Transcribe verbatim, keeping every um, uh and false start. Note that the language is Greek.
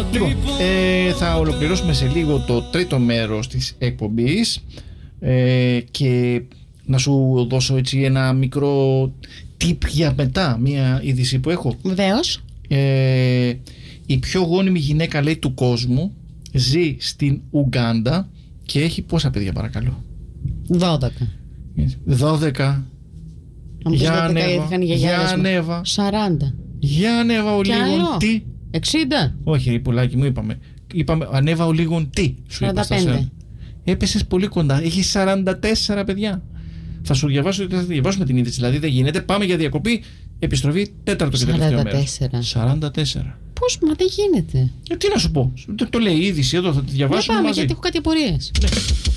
Λοιπόν, ε, θα ολοκληρώσουμε σε λίγο το τρίτο μέρος της εκπομπής ε, και να σου δώσω έτσι ένα μικρό tip για μετά, μια είδηση που έχω. Βεβαίως. Ε, η πιο γόνιμη γυναίκα, λέει, του κόσμου ζει στην Ουγκάντα και έχει πόσα παιδιά, παρακαλώ? Δώδεκα. Δώδεκα. Για ανέβα, για ανέβα. Σαράντα. Για ανέβα ο λίγον τι. Εξήντα. Όχι ρε πουλάκι μου, είπαμε. Είπαμε ανέβα ο λίγον τι. Σαράντα πέντε. Έπεσες πολύ κοντά. Έχει σαράντα τέσσερα παιδιά. Θα σου διαβάσω, θα διαβάσουμε την είδηση. Δηλαδή δεν γίνεται. Πάμε για διακοπή. Επιστροφή τέταρτο και τελευταίο μέρος. σαράντα τέσσερα. Πώς, μα δεν γίνεται. Ε, τι να σου πω. Το, το λέει η είδηση εδώ, θα τη διαβάσουμε. Για πάμε, μαζί. γιατί έχω κάτι απορίες. Ναι.